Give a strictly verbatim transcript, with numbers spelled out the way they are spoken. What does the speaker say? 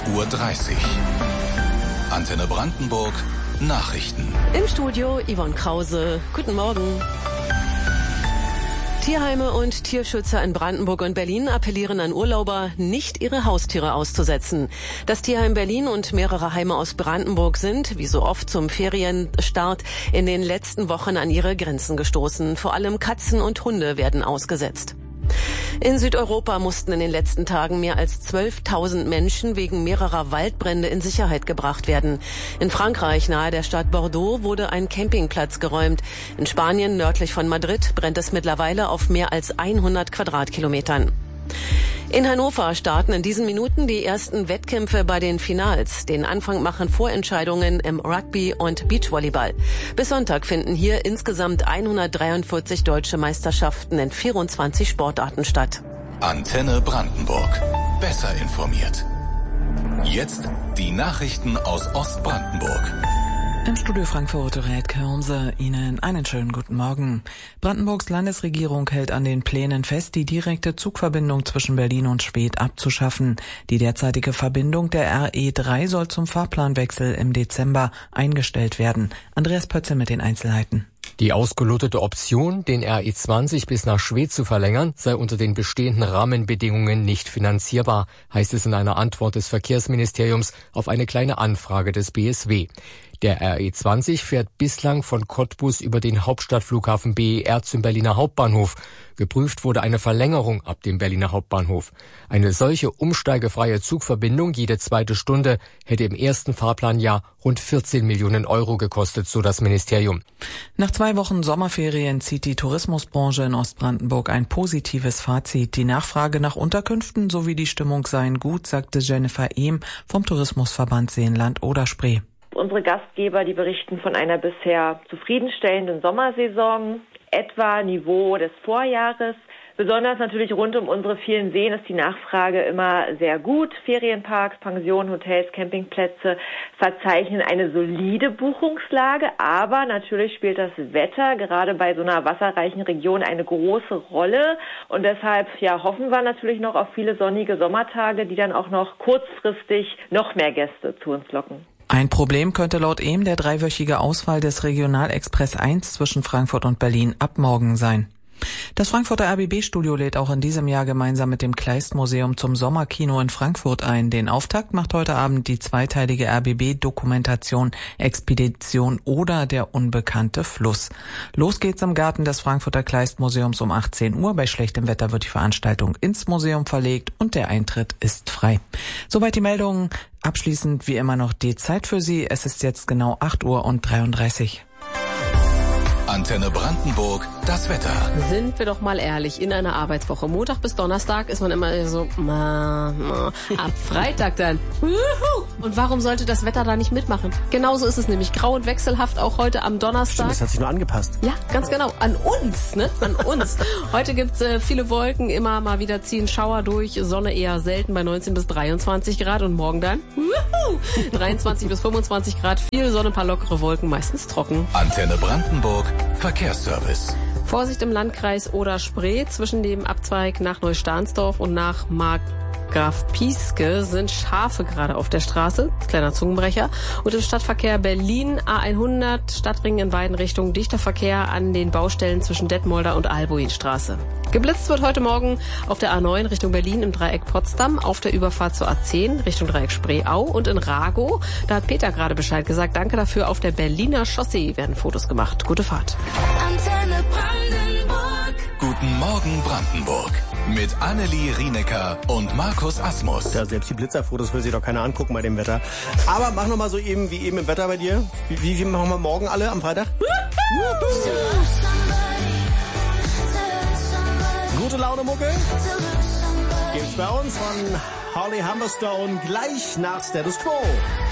Uhr dreißig. Antenne Brandenburg, Nachrichten. Im Studio Yvonne Krause. Guten Morgen. Tierheime und Tierschützer in Brandenburg und Berlin appellieren an Urlauber, nicht ihre Haustiere auszusetzen. Das Tierheim Berlin und mehrere Heime aus Brandenburg sind, wie so oft zum Ferienstart, in den letzten Wochen an ihre Grenzen gestoßen. Vor allem Katzen und Hunde werden ausgesetzt. In Südeuropa mussten in den letzten Tagen mehr als zwölftausend Menschen wegen mehrerer Waldbrände in Sicherheit gebracht werden. In Frankreich nahe der Stadt Bordeaux wurde ein Campingplatz geräumt. In Spanien nördlich von Madrid brennt es mittlerweile auf mehr als hundert Quadratkilometern. In Hannover starten in diesen Minuten die ersten Wettkämpfe bei den Finals. Den Anfang machen Vorentscheidungen im Rugby und Beachvolleyball. Bis Sonntag finden hier insgesamt hundertdreiundvierzig deutsche Meisterschaften in vierundzwanzig Sportarten statt. Antenne Brandenburg. Besser informiert. Jetzt die Nachrichten aus Ostbrandenburg. Im Studio Frankfurt Red Körnse, Ihnen einen schönen guten Morgen. Brandenburgs Landesregierung hält an den Plänen fest, die direkte Zugverbindung zwischen Berlin und Schwedt abzuschaffen. Die derzeitige Verbindung der R E drei soll zum Fahrplanwechsel im Dezember eingestellt werden. Andreas Pötzel mit den Einzelheiten. Die ausgelotete Option, den R E zwanzig bis nach Schwedt zu verlängern, sei unter den bestehenden Rahmenbedingungen nicht finanzierbar, heißt es in einer Antwort des Verkehrsministeriums auf eine kleine Anfrage des B S W. Der R E zwanzig fährt bislang von Cottbus über den Hauptstadtflughafen B E R zum Berliner Hauptbahnhof. Geprüft wurde eine Verlängerung ab dem Berliner Hauptbahnhof. Eine solche umsteigefreie Zugverbindung jede zweite Stunde hätte im ersten Fahrplanjahr rund vierzehn Millionen Euro gekostet, so das Ministerium. Nach zwei Wochen Sommerferien zieht die Tourismusbranche in Ostbrandenburg ein positives Fazit. Die Nachfrage nach Unterkünften sowie die Stimmung seien gut, sagte Jennifer Ehm vom Tourismusverband Seenland-Oder-Spree. Unsere Gastgeber, die berichten von einer bisher zufriedenstellenden Sommersaison, etwa Niveau des Vorjahres. Besonders natürlich rund um unsere vielen Seen ist die Nachfrage immer sehr gut. Ferienparks, Pensionen, Hotels, Campingplätze verzeichnen eine solide Buchungslage, aber natürlich spielt das Wetter gerade bei so einer wasserreichen Region eine große Rolle. Und deshalb ja, hoffen wir natürlich noch auf viele sonnige Sommertage, die dann auch noch kurzfristig noch mehr Gäste zu uns locken. Ein Problem könnte laut Ehm der dreiwöchige Ausfall des Regionalexpress eins zwischen Frankfurt und Berlin ab morgen sein. Das Frankfurter R B B-Studio lädt auch in diesem Jahr gemeinsam mit dem Kleist-Museum zum Sommerkino in Frankfurt ein. Den Auftakt macht heute Abend die zweiteilige R B B-Dokumentation Expedition Oder der unbekannte Fluss. Los geht's im Garten des Frankfurter Kleist-Museums um achtzehn Uhr. Bei schlechtem Wetter wird die Veranstaltung ins Museum verlegt und der Eintritt ist frei. Soweit die Meldungen. Abschließend wie immer noch die Zeit für Sie. Es ist jetzt genau acht Uhr und dreiunddreißig. Antenne Brandenburg, das Wetter. Sind wir doch mal ehrlich, in einer Arbeitswoche, Montag bis Donnerstag, ist man immer so, ma, ma. Ab Freitag dann, wuhu. Und warum sollte das Wetter da nicht mitmachen? Genauso ist es nämlich grau und wechselhaft auch heute am Donnerstag. Stimmt, das hat sich nur angepasst. Ja, ganz genau, an uns, ne, an uns. Heute gibt's äh, viele Wolken, immer mal wieder ziehen Schauer durch, Sonne eher selten bei neunzehn bis dreiundzwanzig Grad und morgen dann, wuhu, dreiundzwanzig bis fünfundzwanzig Grad, viel Sonne, paar lockere Wolken, meistens trocken. Antenne Brandenburg, Verkehrsservice. Vorsicht im Landkreis Oder-Spree zwischen dem Abzweig nach Neustahnsdorf und nach Markgraf Pieske sind Schafe gerade auf der Straße, kleiner Zungenbrecher. Und im Stadtverkehr Berlin A hundert, Stadtring in beiden Richtungen, dichter Verkehr an den Baustellen zwischen Detmolder und Albuinstraße. Geblitzt wird heute Morgen auf der A neun Richtung Berlin im Dreieck Potsdam, auf der Überfahrt zur A zehn Richtung Dreieck Spreeau und in Ragow. Da hat Peter gerade Bescheid gesagt. Danke dafür. Auf der Berliner Chaussee werden Fotos gemacht. Gute Fahrt. Antenne Brandenburg. Guten Morgen Brandenburg. Mit Annelie Rienecker und Markus Asmus. Ja, selbst die Blitzerfotos will sich doch keiner angucken bei dem Wetter. Aber mach noch mal so eben wie eben im Wetter bei dir. Wie, wie, wie machen wir morgen alle am Freitag? Gute Laune Mucke gibt's bei uns von Holly Humberstone gleich nach Status Quo.